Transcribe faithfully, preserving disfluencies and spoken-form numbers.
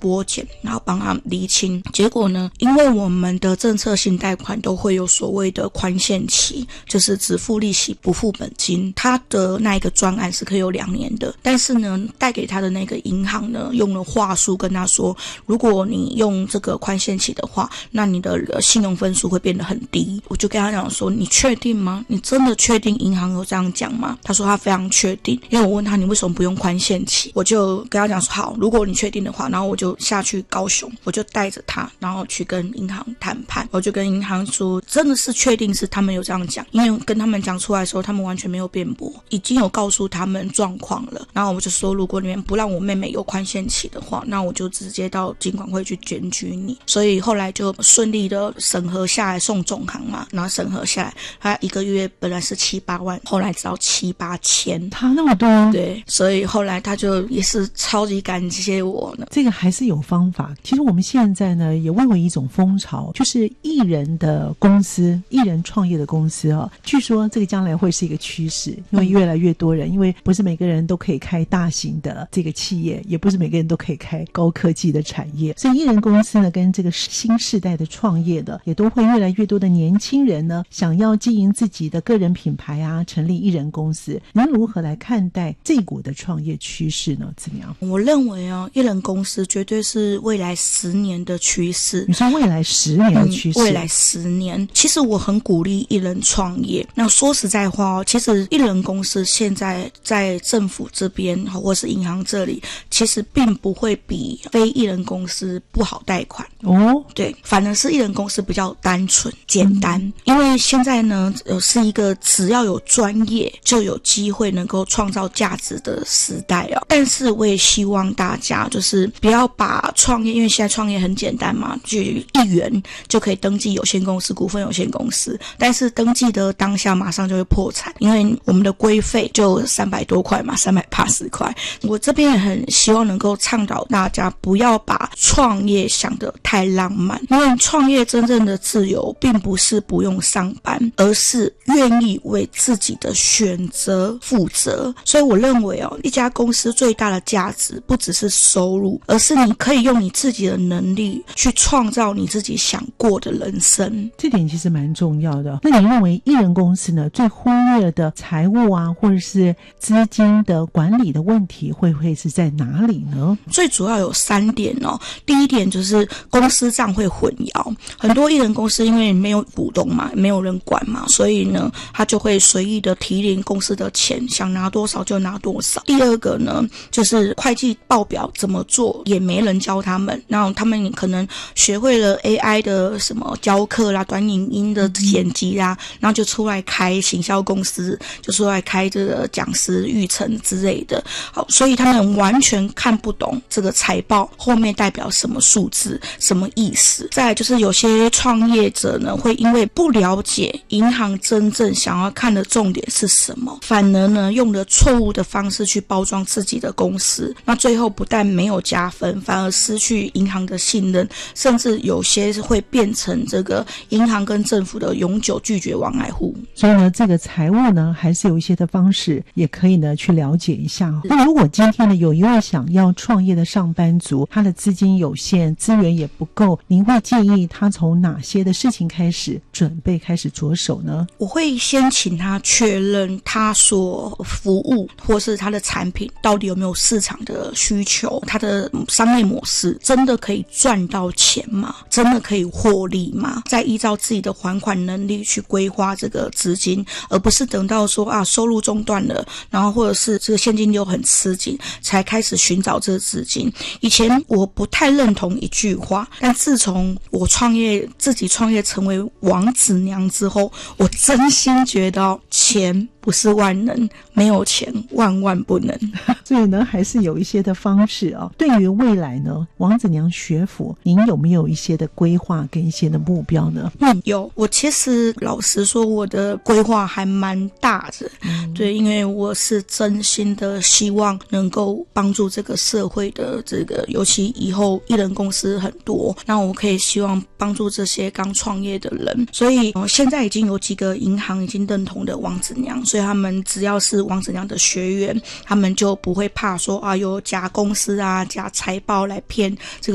拨检，然后帮他厘清。结果呢，因为我们的政策性贷款都会有所谓的宽限期，就是只付利息不付本金，他的那一个专案是可以有两年的，但是呢贷给他的那个银行呢用了话术跟他说，如果你用这个宽限期的话，那你的信用分数会变得很低。我就跟他讲说，你确定吗？你真的确定银行有这样讲吗？他说他非常确定。因为我问他你为什么不用宽限期，我就跟他讲说好，如果你确定的话，然后我就下去高雄，我就带着他然后去跟银行谈判。我就跟银行说真的是确定是他们有这样讲，因为跟他们讲出来的时候他们完全没有辩驳，已经有告诉他们状况了。然后我就说如果你们不让我妹妹有宽限期的话，那我就直接到金管会去检举你。所以后来就顺利的审核下来，送总行嘛，然后审核下来他一个月本来是七八万，后来只要七八千， 差那么多。 对，所以后来他就也是超级感谢我呢。 这个还是有方法。其实我们现在呢也蔚为一种风潮，就是艺人的公司，艺人创业的公司哦，据说这个将来会是一个趋势，因为越来越多人，因为不是每个人都可以开大型的这个企业，也不是每个人都可以开高科技的产业，所以艺人公司呢跟这个新世代的创业的也都会越来越多的年轻人呢想要经营自己的个人品牌啊，成立艺人公司。您如何来看待这股的创业趋势呢？怎么样？ 我认为啊，艺人公司绝对是未来十年的趋势。 你说未来十年的趋势？嗯、 未来十年，其实我很鼓励艺人创业。那说实在话，其实艺人公司现在在政府这边或是银行这里，其实并不会比非艺人公司不好贷款哦。 对，反而是艺人公司比较单纯简单、嗯、因为现在呢呃是一个只要有专业就有机会能够创造价值的时代哦。但是我也希望大家就是不要把创业，因为现在创业很简单嘛，就一元就可以登记有限公司、股份有限公司，但是登记的当下马上就会破产，因为我们的规费就三百多块嘛，三百八十块。我这边也很希望能够倡导大家不要把创业想得太浪漫，因为创业真正的自由并不是不用上班，而是愿意为自己的选择负责。所以我认为哦，一家公司最大的价值不只是收入，而是你可以用你自己的能力去创造你自己想过的人生。 这点其实蛮重要的。那你认为艺人公司呢最忽略的财务啊或者是资金的管理的问题会不会是在哪里呢？ 最主要有三点哦。第一点就是公司账会混淆，很多艺人公司因为没有股东嘛，没有人管嘛，所以呢他就会随意的提领公司的钱，想拿多少就拿多少。第二个呢就是会计报表怎么做也没人教他们，然后他们可能学会了 A I 的什么教课啦、短影音的剪辑啦，然后就出来开行销公司，就出来开这个讲师育成之类的。好，所以他们完全看不懂这个财报后面代表什么数字、什么意思。再来就是有些创业者呢会因为不了解银行真正想要看的重点是什么，反而呢用了错误的方式去包装自己的公司，那最后不但没有加分，反而失去银行的信任，甚至有些是会变成这个银行跟政府的永久拒绝往来户。 所以呢这个财务呢还是有一些的方式也可以呢去了解一下。那如果今天呢有一位想要创业的上班族，他的资金有限，资源也不够，您会建议他从哪些的事情开始准备开始着手呢？ 我会先请他确认他所服务或是他的产品到底有没有市场的需求，他的商业模式真的可以赚到钱吗？真的可以获利吗？再依照自己的还款能力去规划这个资金，而不是等到说啊收入中断了，然后或者是这个现金流很吃紧才开始寻找这个资金。以前我不太认同一句话，但自从我创业自己创业成为王子娘之后，我真心觉得钱不是万能，没有钱万万不能。 所以呢还是有一些的方式哦。对于未来呢王子娘学府您有没有一些的规划跟一些的目标呢？ 嗯，有。我其实老实说我的规划还蛮大的、嗯、对，因为我是真心的希望能够帮助这个社会的这个，尤其以后艺人公司很多，那我可以希望帮助这些刚创业的人。所以、呃、现在已经有几个银行已经认同的王子娘，所以他们只要是王子娘的学员，他们就不会怕说啊有假公司啊假财报来骗这个